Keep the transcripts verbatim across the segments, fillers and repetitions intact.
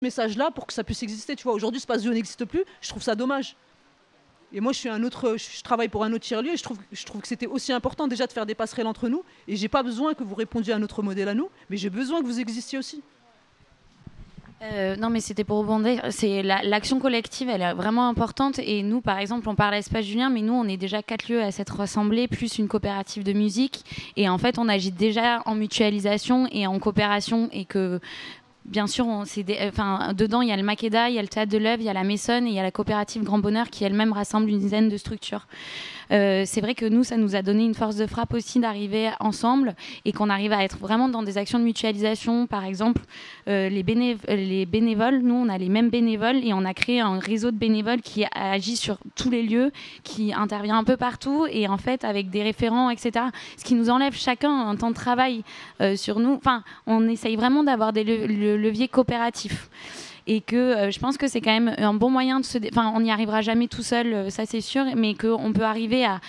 message-là pour que ça puisse exister. Tu vois, aujourd'hui, Space Bio n'existe plus. Je trouve ça dommage. Et moi, je suis un autre, je travaille pour un autre tiers-lieu et je trouve, je trouve que c'était aussi important déjà de faire des passerelles entre nous. Et j'ai pas besoin que vous répondiez à notre modèle à nous, mais j'ai besoin que vous existiez aussi. Euh, non, mais c'était pour rebondir. C'est la, l'action collective, elle est vraiment importante. Et nous, par exemple, on parle à Espace Julien, mais nous, on est déjà quatre lieux à s'être rassemblés, plus une coopérative de musique. Et en fait, on agit déjà en mutualisation et en coopération. Et que, bien sûr, on, c'est des, enfin, dedans, il y a le Makeda, il y a le Théâtre de l'Œuvre, il y a la Maisonne et il y a la coopérative Grand Bonheur qui elle-même rassemble une dizaine de structures. Euh, c'est vrai que nous, ça nous a donné une force de frappe aussi d'arriver ensemble et qu'on arrive à être vraiment dans des actions de mutualisation. Par exemple, euh, les, bénév- les bénévoles, nous, on a les mêmes bénévoles et on a créé un réseau de bénévoles qui agit sur tous les lieux, qui intervient un peu partout et en fait avec des référents, et cetera. Ce qui nous enlève chacun un temps de travail euh, sur nous. Enfin, on essaye vraiment d'avoir des le- le- leviers coopératifs. Et que euh, je pense que c'est quand même un bon moyen de se... Dé- enfin, on n'y arrivera jamais tout seul, euh, ça c'est sûr, mais qu'on peut arriver à...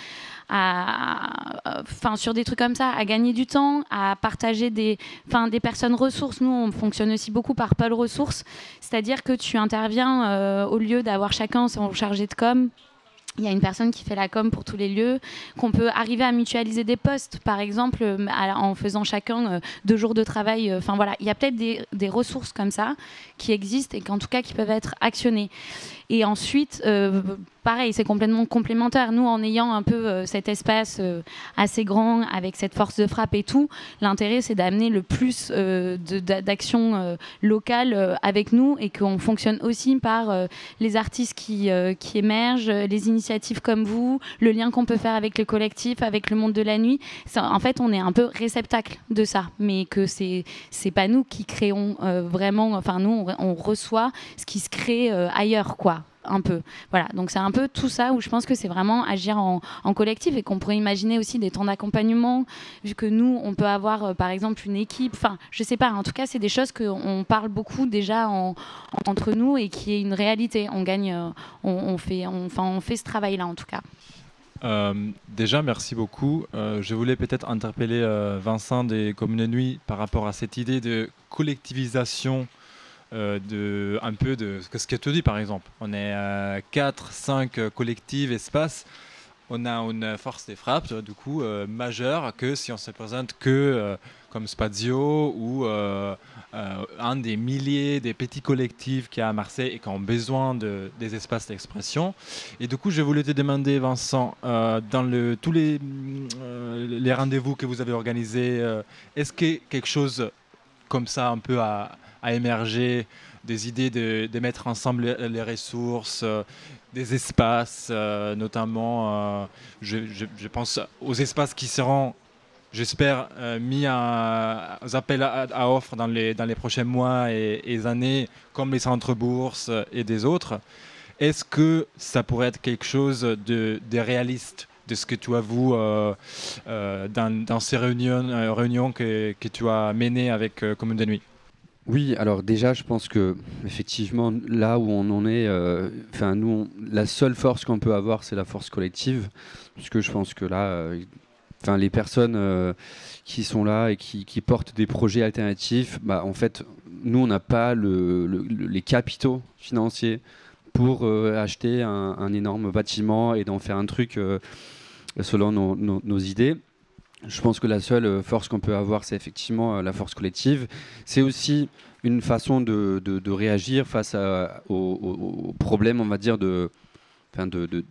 Enfin, sur des trucs comme ça, à gagner du temps, à partager des, enfin, des personnes ressources. Nous, on fonctionne aussi beaucoup par pôle ressources, c'est-à-dire que tu interviens euh, au lieu d'avoir chacun son chargé de com. Il y a une personne qui fait la com pour tous les lieux, qu'on peut arriver à mutualiser des postes, par exemple, euh, à- en faisant chacun euh, deux jours de travail. Enfin voilà, il y a peut-être des, des ressources comme ça qui existent et qu'en tout cas qui peuvent être actionnées. Et ensuite, euh, pareil, c'est complètement complémentaire. Nous, en ayant un peu euh, cet espace euh, assez grand, avec cette force de frappe et tout, l'intérêt, c'est d'amener le plus euh, de, d'a- d'actions euh, locales euh, avec nous et qu'on fonctionne aussi par euh, les artistes qui, euh, qui émergent, les initiatives comme vous, le lien qu'on peut faire avec le collectif, avec le monde de la nuit. Ça, en fait, on est un peu réceptacle de ça, mais que c'est, c'est pas nous qui créons euh, vraiment, enfin, nous, on, on reçoit ce qui se crée euh, ailleurs, quoi. Un peu. Voilà, donc c'est un peu tout ça où je pense que c'est vraiment agir en, en collectif et qu'on pourrait imaginer aussi des temps d'accompagnement, vu que nous, on peut avoir euh, par exemple une équipe, enfin, je sais pas, en tout cas, c'est des choses qu'on parle beaucoup déjà en, entre nous et qui est une réalité. On gagne, euh, on, on, fait, on, enfin, on fait ce travail-là en tout cas. Euh, déjà, merci beaucoup. Euh, je voulais peut-être interpeller euh, Vincent des Communes de Nuit par rapport à cette idée de collectivisation euh, de, un peu de ce que tu dis par exemple. On est euh, quatre, cinq collectifs, espaces. On a une force de frappe du coup euh, majeure que si on se présente que euh, comme Spazio ou euh, euh, un des milliers des petits collectifs qu'il y a à Marseille et qui ont besoin de, des espaces d'expression. Et du coup, je voulais te demander, Vincent, euh, dans le, tous les, euh, les rendez-vous que vous avez organisés, euh, est-ce que quelque chose comme ça un peu à, à émerger, des idées de, de mettre ensemble les, les ressources, euh, des espaces, euh, notamment, euh, je, je, je pense aux espaces qui seront, j'espère, euh, mis à, aux appels à, à offres dans les, dans les prochains mois et, et années, comme les centres bourses et des autres. Est-ce que ça pourrait être quelque chose de, de réaliste de ce que tu as vu euh, euh, dans, dans ces réunions, euh, réunions que, que tu as menées avec euh, Commune de Nuit? Oui, alors déjà, je pense que effectivement, là où on en est, euh, enfin nous, on- la seule force qu'on peut avoir, c'est la force collective, puisque je pense que là, euh, enfin les personnes euh, qui sont là et qui, qui portent des projets alternatifs, bah en fait, nous, on n'a pas le- le- le- les capitaux financiers pour euh, acheter un, un énorme bâtiment et d'en faire un truc euh, selon nos, nos- nos idées. Je pense que la seule euh, force qu'on peut avoir, c'est effectivement euh, la force collective. C'est aussi une façon de, de- de réagir face à- aux, aux- aux problèmes, on va dire, de, enfin de, de-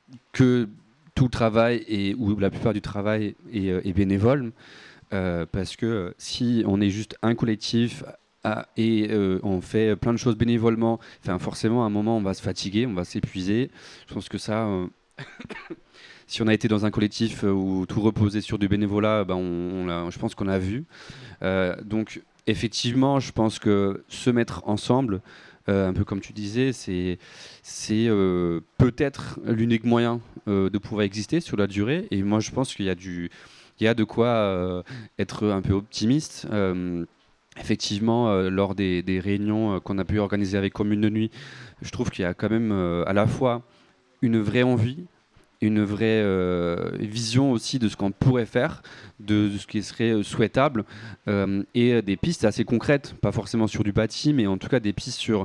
que tout travail et, ou la plupart du travail est, euh, est bénévole. Euh, parce que euh, si on est juste un collectif à- et euh, on fait plein de choses bénévolement, enfin forcément à un moment on va se fatiguer, on va s'épuiser. Je pense que ça, euh, si on a été dans un collectif euh, où tout reposait sur du bénévolat, ben on, on l'a- je pense qu'on l'a vu. Euh, donc effectivement, je pense que se mettre ensemble, euh, un peu comme tu disais, c'est c'est euh, peut-être l'unique moyen euh, de pouvoir exister sur la durée. Et moi, je pense qu'il y a du il y a de quoi euh, être un peu optimiste. Euh, effectivement, euh, lors des, des réunions euh, qu'on a pu organiser avec Commune de Nuit, je trouve qu'il y a quand même euh, à la fois une vraie envie, une vraie euh, vision aussi de ce qu'on pourrait faire, de, de ce qui serait souhaitable, euh, et des pistes assez concrètes, pas forcément sur du bâti, mais en tout cas des pistes sur